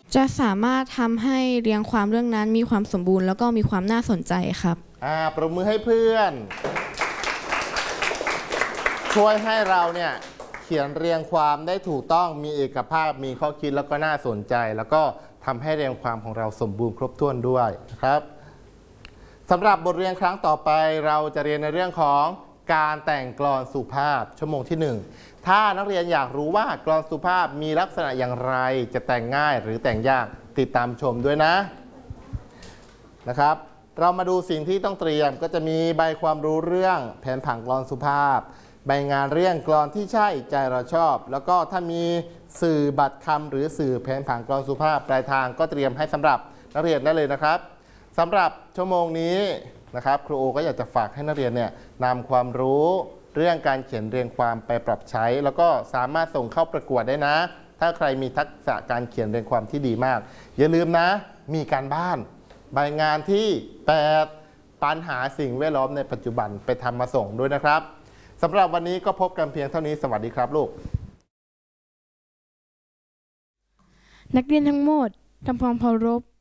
จะสามารถทำให้เรียงความเรื่องนั้นมีความสมบูรณ์แล้วก็มีความน่าสนใจครับปรบมือให้เพื่อนช่วยให้เราเนี่ยเขียนเรียงความได้ถูกต้องมีเอกภาพมีข้อคิดแล้วก็น่าสนใจแล้วก็ทำให้เรียงความของเราสมบูรณ์ครบถ้วนด้วยนะครับสำหรับบทเรียนครั้งต่อไปเราจะเรียนในเรื่องของการแต่งกลอนสุภาพชั่วโมงที่ 1ถ้านักเรียนอยากรู้ว่ากลอนสุภาพมีลักษณะอย่างไรจะแต่งง่ายหรือแต่งยากติดตามชมด้วยนะครับเรามาดูสิ่งที่ต้องเตรียมก็จะมีใบความรู้เรื่องแผนผังกลอนสุภาพใบงานเรื่องกลอนที่ใช่ใจเราชอบแล้วก็ถ้ามีสื่อบัตรคำหรือสื่อแผนผังกลอนสุภาพปลายทางก็เตรียมให้สำหรับนักเรียนได้เลยนะครับสำหรับชั่วโมงนี้นะครับครูโอก็อยากจะฝากให้นักเรียนเนี่ยนำความรู้เรื่องการเขียนเรียงความไปปรับใช้แล้วก็สามารถส่งเข้าประกวดได้นะถ้าใครมีทักษะการเขียนเรียงความที่ดีมากอย่าลืมนะมีการบ้านใบงานที่8ปัญหาสิ่งแวดล้อมในปัจจุบันไปทำมาส่งด้วยนะครับสำหรับวันนี้ก็พบกันเพียงเท่านี้สวัสดีครับลูกนักเรียนทั้งหมดทำความเคารพ